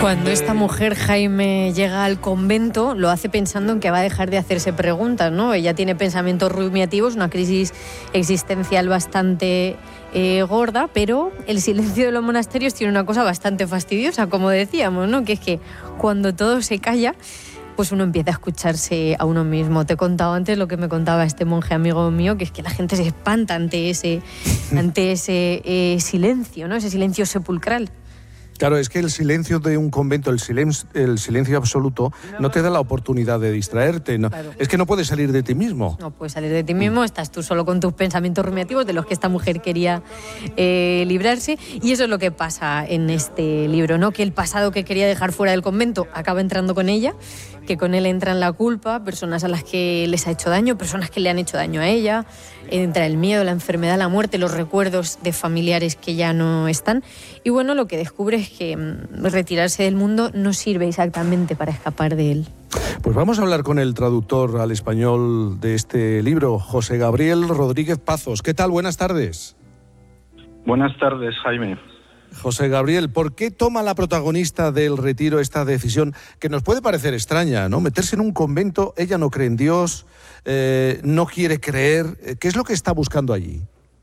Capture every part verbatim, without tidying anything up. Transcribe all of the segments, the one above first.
Cuando esta mujer, Jaime, llega al convento, lo hace pensando en que va a dejar de hacerse preguntas, ¿no? Ella tiene pensamientos rumiativos, una crisis existencial bastante eh, gorda, pero el silencio de los monasterios tiene una cosa bastante fastidiosa, como decíamos, ¿no? Que es que cuando todo se calla, pues uno empieza a escucharse a uno mismo. Te he contado antes lo que me contaba este monje amigo mío, que es que la gente se espanta ante ese, ante ese eh, silencio, ¿no? Ese silencio sepulcral. Claro, es que el silencio de un convento, el silencio, el silencio absoluto, no te da la oportunidad de distraerte. No, claro. Es que no puedes salir de ti mismo. No puedes salir de ti mismo, estás tú solo con tus pensamientos rumiativos, de los que esta mujer quería eh, librarse. Y eso es lo que pasa en este libro, ¿no? Que el pasado que quería dejar fuera del convento acaba entrando con ella, que con él entran la culpa, personas a las que les ha hecho daño, personas que le han hecho daño a ella, entra el miedo, la enfermedad, la muerte, los recuerdos de familiares que ya no están. Y bueno, lo que descubre es que mmm, retirarse del mundo no sirve exactamente para escapar de él. Pues vamos a hablar con el traductor al español de este libro, José Gabriel Rodríguez Pazos. ¿Qué tal? Buenas tardes. Buenas tardes, Jaime. José Gabriel, ¿por qué toma la protagonista del retiro esta decisión que nos puede parecer extraña, ¿no? Meterse en un convento, ella no cree en Dios, eh, no quiere creer. ¿Qué es lo que está buscando allí?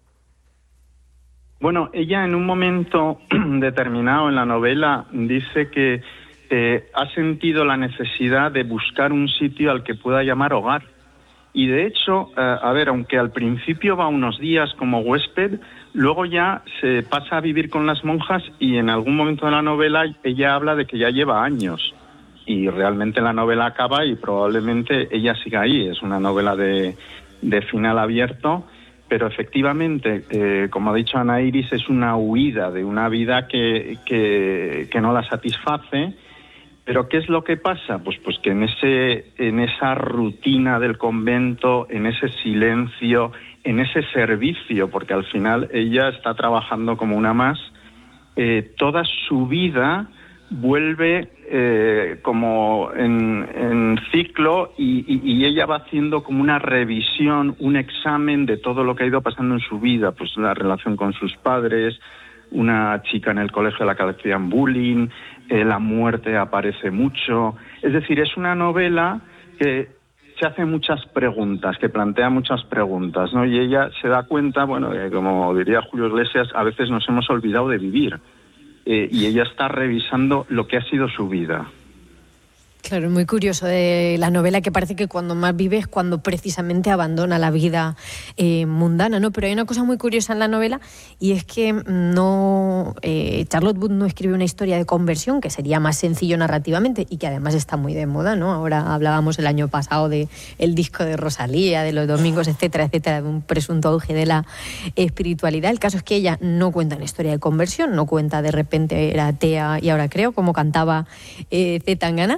Bueno, ella en un momento determinado en la novela dice que eh, ha sentido la necesidad de buscar un sitio al que pueda llamar hogar. Y de hecho, eh, a ver, aunque al principio va unos días como huésped, luego ya se pasa a vivir con las monjas y en algún momento de la novela ella habla de que ya lleva años. Y realmente la novela acaba y probablemente ella siga ahí. Es una novela de, de final abierto, pero efectivamente, eh, como ha dicho Ana Iris, es una huida de una vida que, que, que no la satisface. ¿Pero qué es lo que pasa? Pues, pues que en, ese, en esa rutina del convento, en ese silencio, en ese servicio, porque al final ella está trabajando como una más, eh, toda su vida vuelve eh, como en, en ciclo y, y, y ella va haciendo como una revisión, un examen de todo lo que ha ido pasando en su vida, pues la relación con sus padres, una chica en el colegio a la que le hacían bullying, eh, la muerte aparece mucho. Es decir, es una novela que se hace muchas preguntas, que plantea muchas preguntas, ¿no? Y ella se da cuenta, bueno, eh, como diría Julio Iglesias, a veces nos hemos olvidado de vivir. Eh, y ella está revisando lo que ha sido su vida. Claro, es muy curioso de la novela, que parece que cuando más vive es cuando precisamente abandona la vida eh, mundana, ¿no? Pero hay una cosa muy curiosa en la novela, y es que no eh, Charlotte Wood no escribe una historia de conversión, que sería más sencillo narrativamente y que además está muy de moda, ¿no? Ahora hablábamos el año pasado de el disco de Rosalía, de los domingos, etcétera, etcétera, de un presunto auge de la espiritualidad. El caso es que ella no cuenta una historia de conversión, no cuenta de repente era atea y ahora creo, como cantaba eh, C. Tangana,